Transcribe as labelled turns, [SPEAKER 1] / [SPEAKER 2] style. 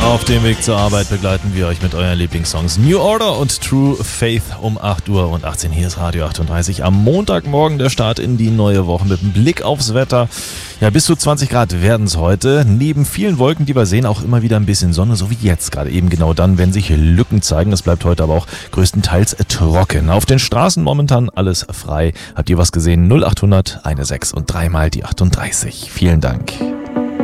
[SPEAKER 1] Auf dem Weg zur Arbeit begleiten wir euch mit euren Lieblingssongs New Order und True Faith um 8 Uhr und 18. Hier ist Radio 38. Am Montagmorgen der Start in die neue Woche mit einem Blick aufs Wetter. Ja, bis zu 20 Grad werden es heute. Neben vielen Wolken, die wir sehen, auch immer wieder ein bisschen Sonne, so wie jetzt gerade eben genau dann, wenn sich Lücken zeigen. Es bleibt heute aber auch größtenteils trocken. Auf den Straßen momentan alles frei. Habt ihr was gesehen? 0800 16 und dreimal die 38. Vielen Dank.